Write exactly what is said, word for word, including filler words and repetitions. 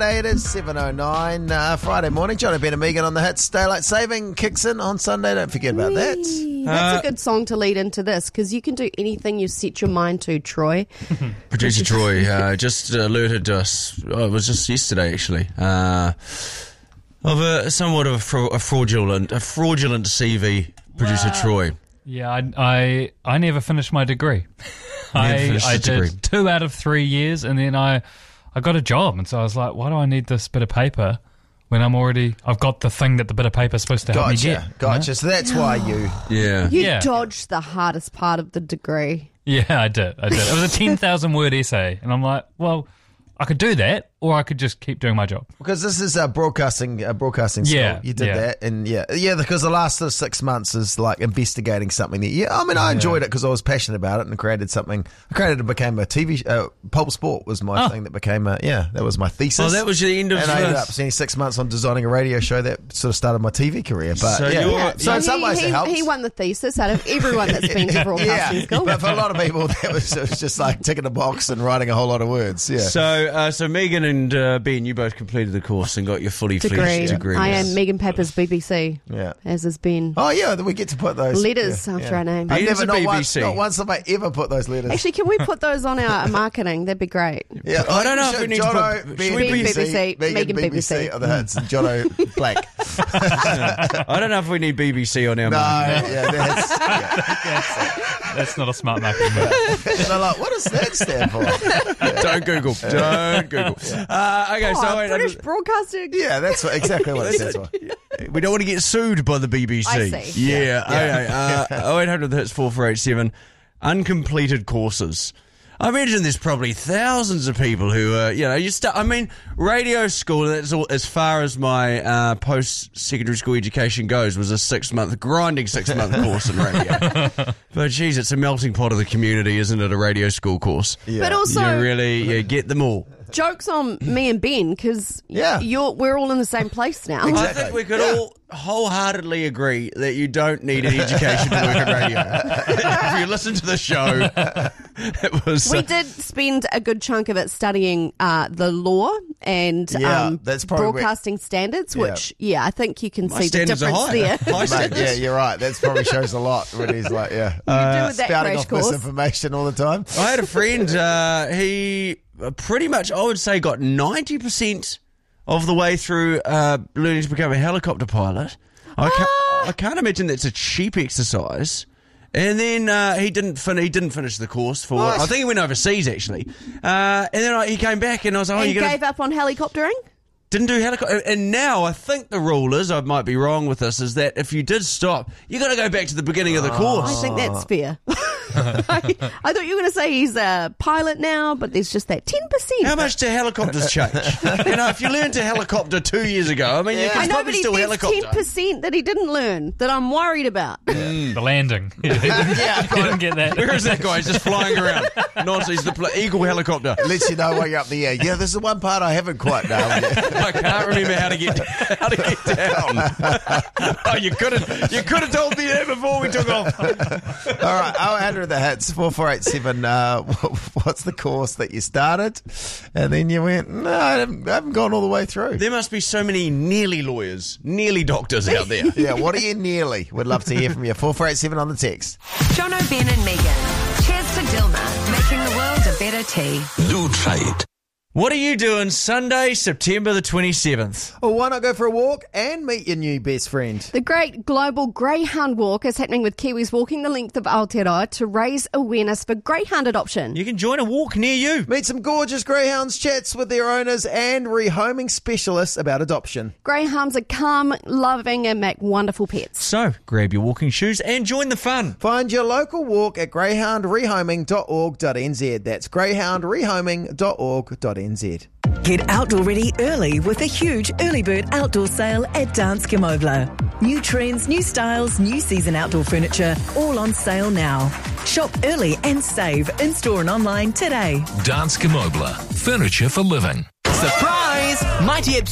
It is seven oh nine, uh, Friday morning. Jono, Ben and Megan on the hits. Daylight saving kicks in on Sunday. Don't forget about that. Whee! That's Uh, a good song to lead into this, because you can do anything you set your mind to, Troy. Producer Troy uh, just alerted us, oh, it was just yesterday actually, uh, of a somewhat of a, fra- a fraudulent a fraudulent C V, Producer Wow. Troy. Yeah, I, I I never finished my degree. I finished I the did degree. two out of three years, and then I I got a job, and so I was like, why do I need this bit of paper when I'm already I've got the thing that the bit of paper is supposed to help me Gotcha, get? you gotcha. know? So that's why you... Yeah. You Yeah. dodged the hardest part of the degree. Yeah, I did. I did. It was a ten thousand word essay, and I'm like, well, I could do that, or I could just keep doing my job. Because this is a broadcasting, a broadcasting school. Yeah, You did yeah. that, and yeah, yeah. Because the last sort of six months is like investigating something that. Yeah, I mean, I enjoyed it because I was passionate about it and created something. I created and became a T V. Uh, Pulp Sport was my Oh. thing that became a. Yeah, that was my thesis. Oh, that was the end of And I ended the- up spending six months on designing a radio show that sort of started my T V career. But So yeah, you're- Yeah, so in some he, ways he, it helps. he won the thesis out of everyone that's been to broadcasting yeah, school. but for a lot of people, that was, it was just like ticking a box and writing a whole lot of words. Yeah. So, uh, so Megan and uh, Ben, you both completed the course and got your fully Degree. fledged degree. I am Megan Pepper's B B C, yeah. as has been. Oh yeah, we get to put those Letters yeah, after yeah. our name. I've Ben's never a not B B once, C. not once have I ever put those letters. Actually, can we put those on our marketing? That'd be great. Yeah, I don't know if we need to Jono, put- Ben, should we B B C, B B C, Megan, Megan B B C, B B C. are the hits, and Jono Black. I don't know if we need B B C on our No, mind. yeah, that's. Yeah. That's not a smart marketing move. And I'm like, what does that stand for? Don't Google. Don't Google. Uh, okay, so Oh, wait, British Broadcasting. Yeah, that's what, exactly what it stands for. we don't want to get sued by the B B C. I see. Yeah. Okay. Uh, oh eight hundred hits four four eight seven. Uncompleted courses. I imagine there's probably thousands of people who, uh, you know, you start. I mean, radio school. That's all, as far as my uh, post-secondary school education goes, was a six-month grinding six-month course in radio. But geez, it's a melting pot of the community, isn't it? A radio school course. Yeah. But also, you really you get them all. jokes on me and Ben, because Yeah. you're we're all in the same place now. I Exactly. think we could Yeah. all wholeheartedly agree that you don't need an education to work in radio. If you listen to the show, it was. We uh, did spend a good chunk of it studying uh, the law and Yeah, um, that's probably where- broadcasting standards, Yeah. which, yeah, I think you can my see the standards are difference high. there. High Mate, standards. yeah, you're right. That probably shows a lot when he's like, yeah, do with that spouting crash off course. misinformation all the time. I had a friend, uh, he uh, pretty much, I would say, got ninety percent of the way through uh, learning to become a helicopter pilot. I can't, Ah. I can't imagine that's a cheap exercise. And then uh, he didn't fin- he didn't finish the course for. What? I think he went overseas actually. Uh, and then I, he came back and I was like, "Oh, and you're gonna gave up on helicoptering? didn't do helicopter." And now I think the rule is, I might be wrong with this, is that if you did stop, you got to go back to the beginning of the course. I think that's fair. I, I thought you were going to say he's a pilot now, but there's just that ten percent. How much do helicopters change? You know, if you learned to helicopter two years ago, I mean, you Yeah. can I know, probably but still there's helicopter. ten percent that he didn't learn that I'm worried about. The landing. He didn't get that. Where is that guy? He's just flying around. Nonsense. He's the pl- Eagle helicopter. Lets you know while you're up the air. Yeah, this is the one part I haven't quite nailed yet. I can't remember how to get how to get down. Oh, you could have you could have told me that before we took off. All right, oh, Andrew, the hits four four eight seven. Uh, what's the course that you started, and then you went? No, I haven't, I haven't gone all the way through. There must be so many nearly lawyers, nearly doctors out there. Yeah, what are you nearly? Would love to hear from you. four four eight seven on the text. Jono, Ben and Megan. Cheers to Dilma, making the world a better tea. Do try it. What are you doing Sunday, September the twenty-seventh? Well, why not go for a walk and meet your new best friend? The Great Global Greyhound Walk is happening with Kiwis walking the length of Aotearoa to raise awareness for greyhound adoption. You can join a walk near you. Meet some gorgeous greyhounds, chats with their owners, and rehoming specialists about adoption. Greyhounds are calm, loving, and make wonderful pets. So, grab your walking shoes and join the fun. Find your local walk at greyhound rehoming dot org dot n z. That's greyhound rehoming dot org dot n z. Get outdoor ready early with a huge early bird outdoor sale at Danske Møbler. New trends, new styles, new season outdoor furniture, all on sale now. Shop early and save in-store and online today. Danske Møbler. Furniture for living. Surprise! Mighty